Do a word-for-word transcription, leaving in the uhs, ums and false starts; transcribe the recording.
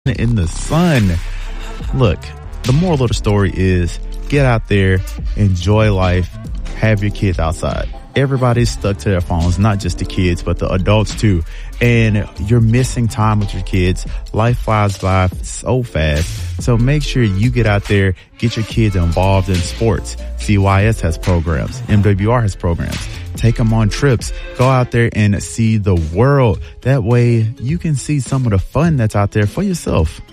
in the sun. Look, the moral of the story is get out there, enjoy life, have your kids outside. Everybody's stuck to their phones, not just the kids, but the adults too. And you're missing time with your kids. Life flies by so fast. So make sure you get out there, get your kids involved in sports. C Y S has programs. M W R has programs. Take them on trips. Go out there and see the world. That way you can see some of the fun that's out there for yourself.